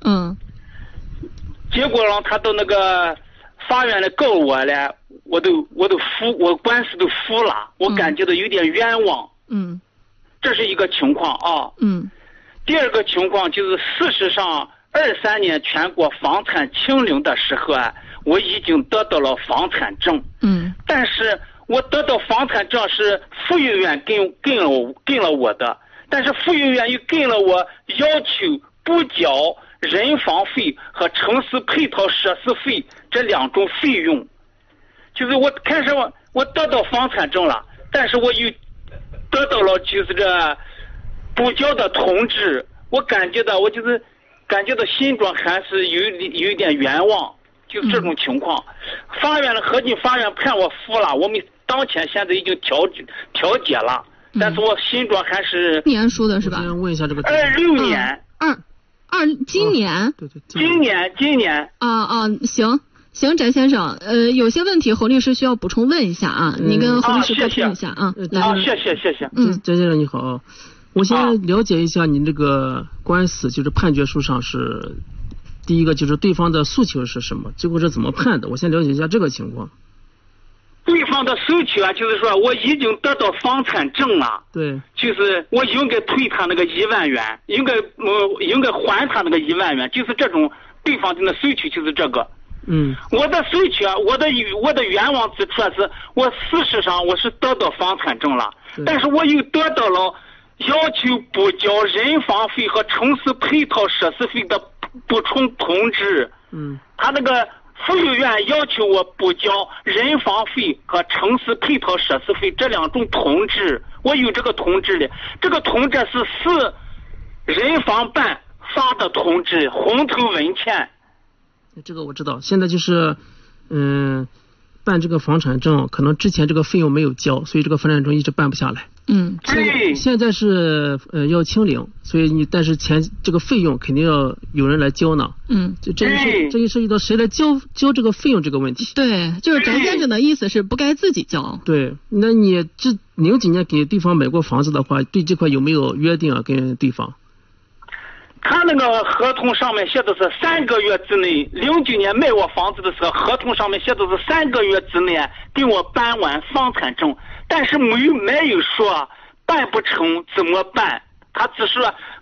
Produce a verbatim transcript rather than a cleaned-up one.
嗯。 结果让他到那个法院来告我了，我都我都服，我官司都服了，我感觉到有点冤枉。 嗯。 这是一个情况啊。 嗯。 第二个情况就是，事实上，二三年全国房产清零的时候啊，我已经得到了房产证。 嗯。 但是我得到房产证是妇幼院给给了我给了我的，但是妇幼院又给了我要求不交人房费和城市配套设施费这两种费用。就是我开始我我得到房产证了，但是我又得到了就是这补交的通知，我感觉到我就是感觉到心中还是有有一点冤枉，就是这种情况。嗯、法院的河津法院判我服了，我们当前现在已经调调解了，嗯、但是我心中还是年输的是吧？ 先问一下这个二六年二二今年、 哦、对对今年今年啊啊行。行，翟先生，呃，有些问题侯律师需要补充问一下啊，嗯、你跟侯律师沟通一下啊。 来，啊，谢谢谢谢。 嗯，翟先生你好，我先了解一下您这个官司，就是判决书上是第一个就是对方的诉求是什么，最后是怎么判的？我先了解一下这个情况。 对方的诉求啊，就是说我已经得到房产证了， 对， 就是我应该退他那个一万元，应该呃应该还他那个一万元，就是这种对方的诉求就是这个。 嗯， 我的诉求，我的我的愿望之处是，我事实上我是得到房产证了，但是我又得到了要求补交人房费和城市配套设施费的补充通知。 嗯， 他那个妇幼院要求我补交人房费和城市配套设施费这两种通知，我有这个通知的，这个通知是市人房办发的通知，红头文件。 这个我知道，现在就是，嗯，办这个房产证，可能之前这个费用没有交，所以这个房产证一直办不下来。 嗯， 对。 现在是呃要清零，所以你但是钱这个费用肯定要有人来交呢。 嗯， 这这一这一涉及到谁来交交这个费用这个问题。 对，就是翟先生的意思是不该自己交。 对，那你这零几年给对方买过房子的话，对这块有没有约定啊？跟对方？ 他那个合同上面写的是三个月之内，零九年卖我房子的时候，合同上面写的是三个月之内给我办完房产证，但是没有没有说办不成怎么办，他只是